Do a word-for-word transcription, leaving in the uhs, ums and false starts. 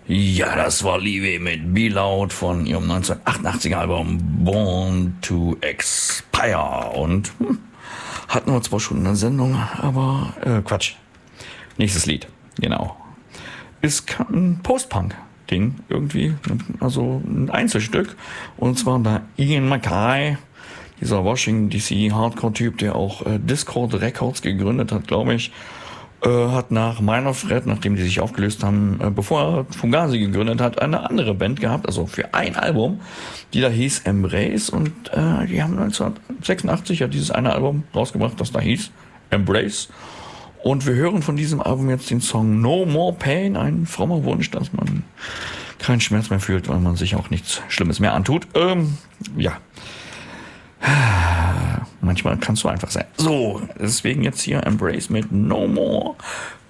Ja, das war Liebe mit Be Loud von ihrem neunzehnhundertachtundachtzig Album Born to Expire. Und hm, hatten wir zwar schon eine Sendung, aber äh, Quatsch. Nächstes Lied, genau. Ist ein Post-Punk-Ding irgendwie, also ein Einzelstück. Und zwar bei Ian MacKaye, dieser Washington D C Hardcore-Typ, der auch äh, Discord Records gegründet hat, glaube ich. Hat nach Minor Threat, nachdem die sich aufgelöst haben, äh, bevor er Fugazi gegründet hat, eine andere Band gehabt, also für ein Album, die da hieß Embrace, und äh, die haben neunzehnhundertsechsundachtzig ja dieses eine Album rausgebracht, das da hieß Embrace, und wir hören von diesem Album jetzt den Song No More Pain, ein frommer Wunsch, dass man keinen Schmerz mehr fühlt, weil man sich auch nichts Schlimmes mehr antut. Ähm, ja. Manchmal kannst du einfach sein. So, deswegen jetzt hier Embrace mit No More